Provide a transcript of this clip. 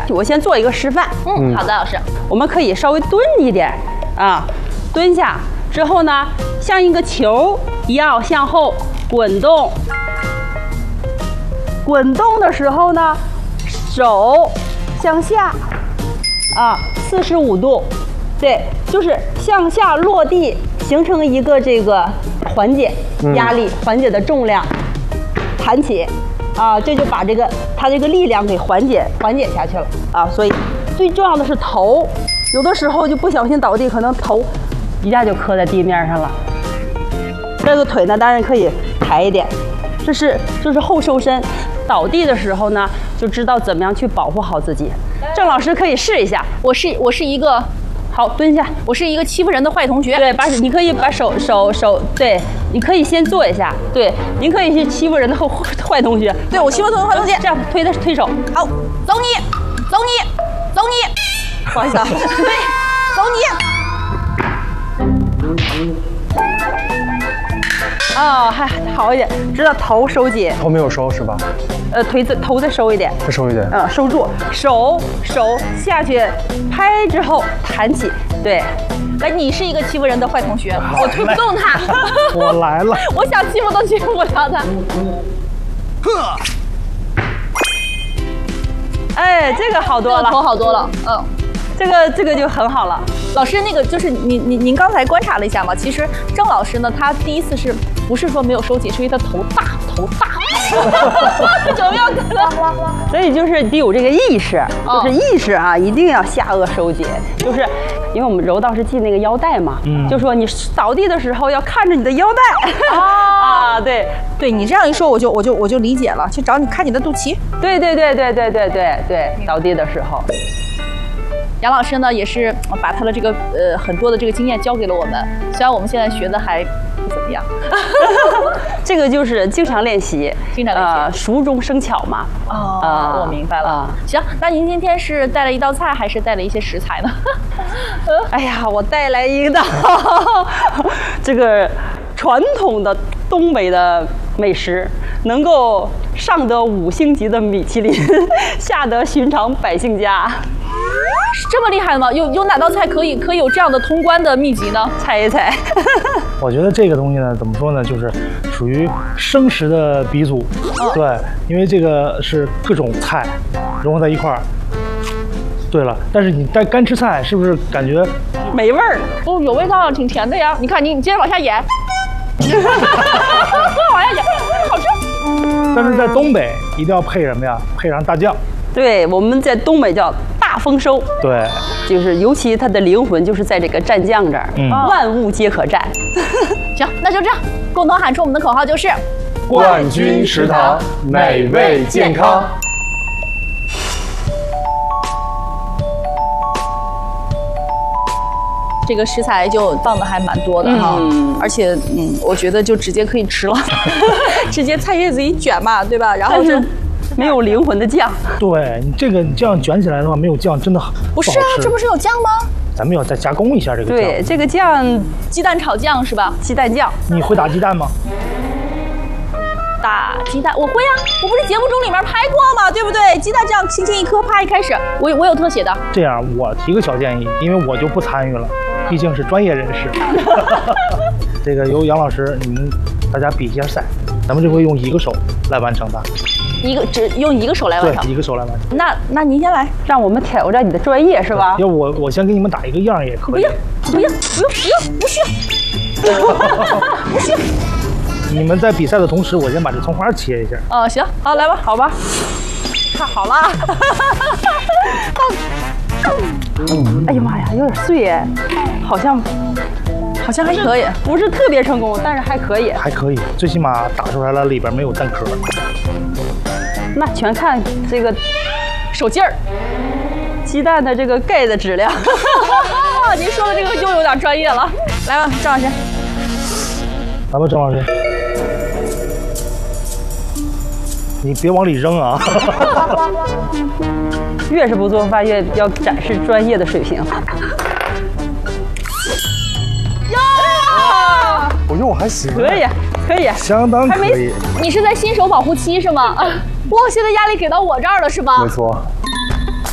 我先做一个示范。 好的，老师。 我们可以稍微蹲一点啊，蹲下之后呢，像一个球一样向后滚动。滚动的时候呢，手向下，45度，对，就是向下落地，形成一个这个缓解压力、缓解的重量，弹起，这就把它这个力量给缓解下去了啊。所以最重要的是头，有的时候就不小心倒地，可能头一下就磕在地面上了。这个腿呢，当然可以抬一点，就是后收身。倒地的时候呢，就知道怎么样去保护好自己。郑老师可以试一下。 我是一个， 好，蹲下。 我是一个欺负人的坏同学。 对，你可以把手，对，你可以先坐一下。对，您可以去欺负人的坏同学。 对，我欺负坏同学。 这样推手。 好，走你。 不好意思啊。 对，走你。 还好一点，知道头收紧， 头没有收是吧？ 头再收一点， 再收一点。 收住，手下去，拍之后弹起，对。 来，你是一个欺负人的坏同学，我推不动他。 我来了， 我想欺负都欺负不了他。 哎，这个好多了， 头好多了， 这个就很好了。 老师，那个就是您刚才观察了一下嘛，其实郑老师呢，他第一次不是说没有收紧，是因为他头大。有没有可能？ 所以就是得有这个意识，就是意识啊，一定要下颚收紧。就是因为我们柔道是系那个腰带嘛，就说你倒地的时候要看着你的腰带。对， 你这样一说，我就理解了。去找你看你的肚脐。 对，倒地的时候。 杨老师呢，也是把他的这个很多的这个经验教给了我们，虽然我们现在学的还不怎么样。 这个就是经常练习，熟中生巧嘛。 我明白了。行，那您今天是带了一道菜，还是带了一些食材呢？ 哎呀，我带来一道这个传统的东北的美食，能够上得5星级的米其林，下得寻常百姓家。 是这么厉害的吗？有哪道菜可以有这样的通关的秘籍呢？ 猜一猜。 我觉得这个东西呢，怎么说呢，就是属于生食的鼻祖。对，因为这个是各种菜融合在一块儿。对了，但是你带干吃菜，是不是感觉没味儿？ 有味道，挺甜的呀。你看，你接着往下演。往下演，好吃。 但是在东北一定要配什么呀？配上大酱。 对，我们在东北叫大丰收。 对， 就是尤其它的灵魂就是在这个蘸酱这儿，万物皆可蘸。 行，那就这样，共同喊出我们的口号就是： 冠军食堂，美味健康。 这个食材就放的还蛮多的哈，而且我觉得就直接可以吃了，直接菜叶子一卷嘛，对吧？然后就没有灵魂的酱。 对，你这个酱卷起来的话，没有酱真的不是啊，这不是有酱吗？ 咱们要再加工一下这个酱。 对，这个酱， 鸡蛋炒酱是吧？ 鸡蛋酱。 你会打鸡蛋吗？ 打鸡蛋我会啊，我不是节目中里面拍过吗？对不对？鸡蛋酱轻轻一颗，啪一开始，我有特写的。 这样，我提个小建议，因为我就不参与了，毕竟是专业人士。这个由杨老师，你们大家比一下赛，咱们这回用一个手来完成它。 只用一个手来完成。 对，一个手来完成。 那您先来， 让我们挑战你的专业是吧？ 要我先给你们打一个样也可以。 不需要。不需要。 你们在比赛的同时，我先把这葱花切一下。 行，好，来吧，好吧。 看好了。哎呀妈呀，有点碎哎，好像还可以，不是特别成功，但是还可以。 还可以，最起码打出来了，里边没有蛋壳。 那全看这个手劲儿， 鸡蛋的这个盖的质量。 您说的这个又有点专业了。来吧，郑老师。 来吧，郑老师。你别往里扔啊！ 越是不做饭，越要展示专业的水平。 我觉得我还行， 可以， 相当可以。 你是在新手保护期是吗？哇，现在压力给到我这儿了是吗？ 没错。